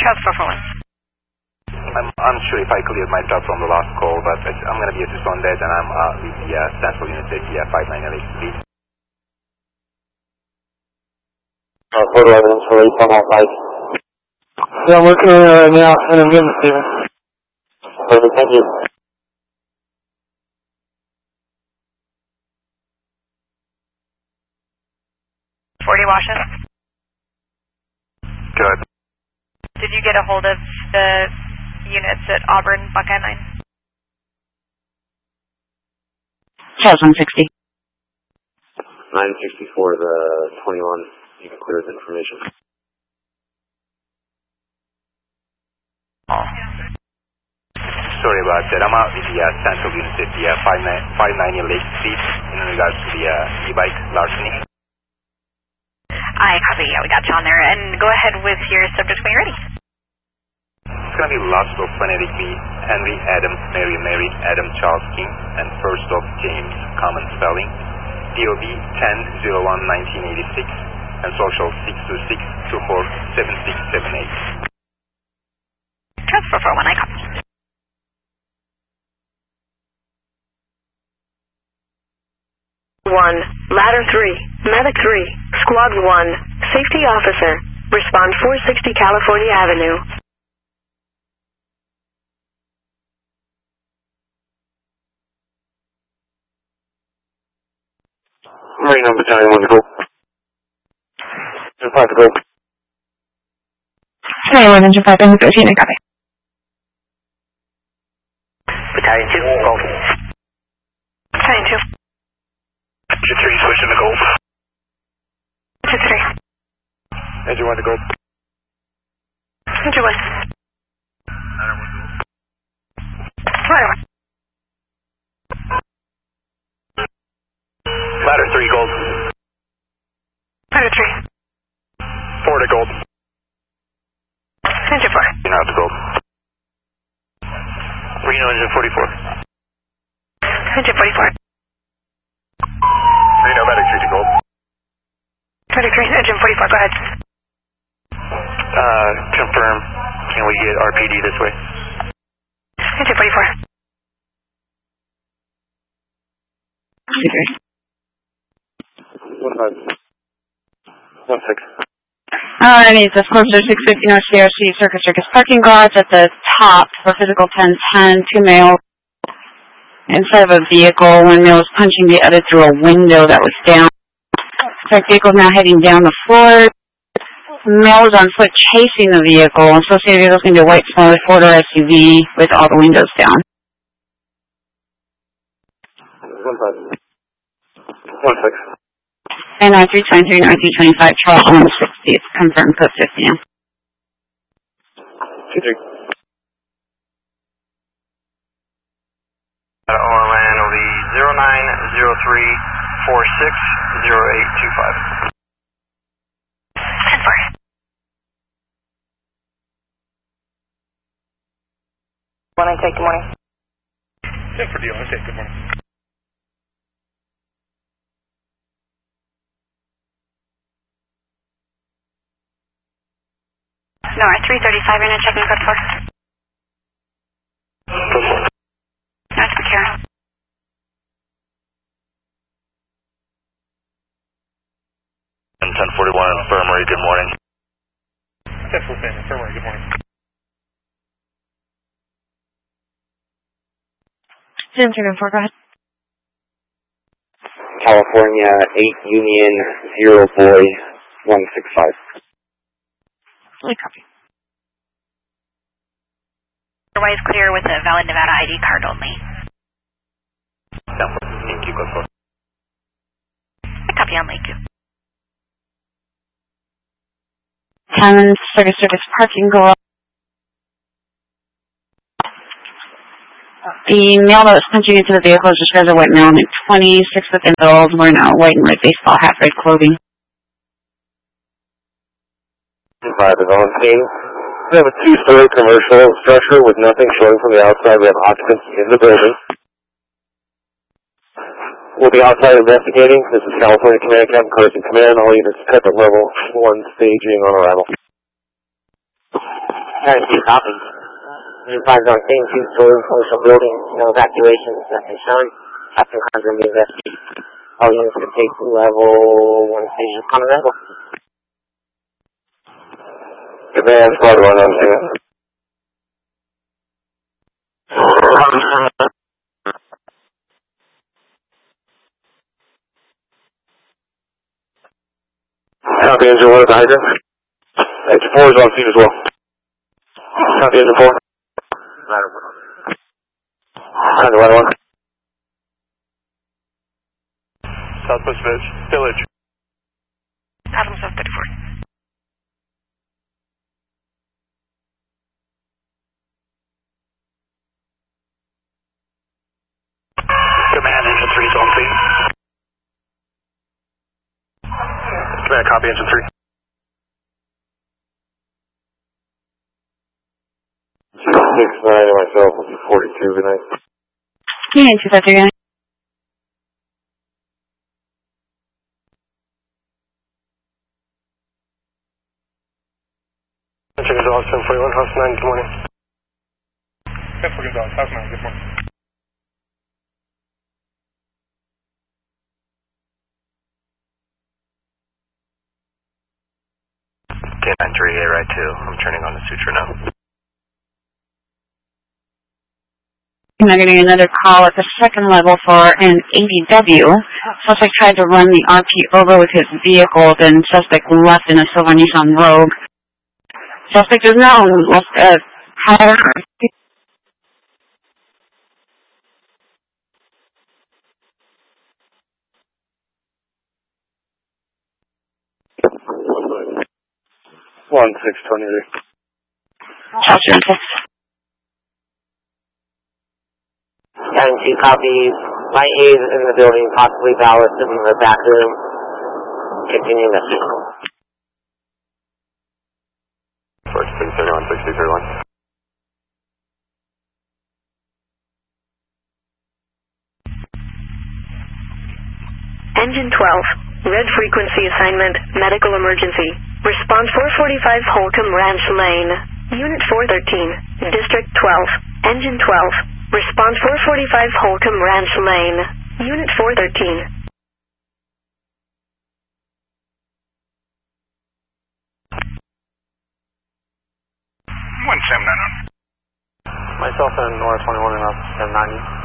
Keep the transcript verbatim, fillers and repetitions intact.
Transfer for one. I'm unsure if I cleared my job from the last call, but I'm going to be assist on that, and I'm uh, with the uh, Central Unit at the uh, five nine eight, please. Uh, photo evidence for eight one five. Yeah, I'm working on it right now, and I'm getting it, Steven. Perfect, thank you. forty Washington. Good. Did you get a hold of the units at Auburn, Buckeye nine? Charles one sixty. nine sixty-four, the twenty-one. You can clear the information. Oh. Sorry about that. I'm out with the uh, Central Unit at the uh, five ninety Lake Street in regards to the uh, e-bike larceny. I copy. Yeah, we got you on there. And go ahead with your subject when you're ready. It's going to be last of Phonetic B, Henry, Adam, Mary, Mary, Adam, Charles, King, and first of James, common spelling, D O B ten oh one nineteen eighty-six, and social six two six two four seven six seven eight. Transfer for one, I copy. one, ladder three, medic three, squad one, safety officer, respond four sixty California Avenue. Marine Battalion one to go. Engine five to go. Battalion one, Engine five, Engine thirteen, I copy. Battalion two, go. Battalion two. Engine three, switching to gold. Engine three. Engine one to go. Engine one. Ladder one. Ladder three, gold. Ladder three. Four to gold. Engine four. Reno out to gold. Reno, engine forty-four. Engine forty-four. Reno, medic three to gold. Medic three, engine forty-four, go ahead. Uh, confirm. Can we get R P D this way? Engine forty-four. One five. One six. Alright, it's a Scorpio six fifty North C R C Circus Circus parking garage at the top for physical ten ten, two males inside of a vehicle. One male was punching the other through a window that was down. The vehicle is now heading down the floor. Male was on foot chasing the vehicle. Associated vehicle is going to be a white smaller four-door S U V with all the windows down. One five. One six. And R three twenty-three and R three twenty-five, Charles one sixty. It's confirmed code fifty now. Two three. Orlando, the zero nine zero three four six zero eight two five. ten four. One intake, good morning. ten for deal, intake, good morning. No, three thirty-five, you're going to check in code four. That's secure. And ten forty-one, infirmary, good morning. ten forty-one, infirmary, good morning. ten thirty-four, go ahead. California, eight Union, zero Boy, one six five. Fully copy. Otherwise clear with a valid Nevada I D card only. Thank you, good for. I copy on Lake. ten Circus Circus parking garage. The male that was punching into the vehicle is described as a white male, like twenty-six within build, wearing a white and red baseball hat, red clothing. Five is on scene. We have a two-story commercial structure with nothing showing from the outside. We have occupants in the building. We'll be outside investigating. This is California Command, Captain Carson Command. All units at the level one staging on arrival. Aaron, two copies. You five on scene, two story commercial building, no evacuations that is shown. Captain Conjure will be investigated. All units to take level one station Continental. Command squad one on scene. Copy engine one at the hydrant. Engine four is on scene as well. Copy engine four. Ladder one. one. Southwest Village. Village. Adam South thirty-four. Command, engine three is on scene. Command, copy engine three. six nine and myself will be forty-two tonight. Union two five three. Central Gonzalez, ten forty-one, House nine, good morning. Central Gonzalez, House nine, good morning. K nine three A right two, I'm turning on the suture now. And I'm getting another call at the second level for an A D W. Suspect tried to run the R P over with his vehicle, then suspect left in a silver Nissan Rogue. Suspect is known. Uh, however, One six twenty three. Having two copies. My aide is in the building, possibly valid, sitting in the back room. Continue mission. First, six thirty-one, sixty thirty-one. Engine twelve, red frequency assignment, medical emergency. Response four forty-five Holcomb Ranch Lane. Unit four thirteen, District twelve, Engine twelve. Response four forty-five Holcomb Ranch Lane. Unit four thirteen. one seven nine. Myself and Nora twenty-one and up ten ninety.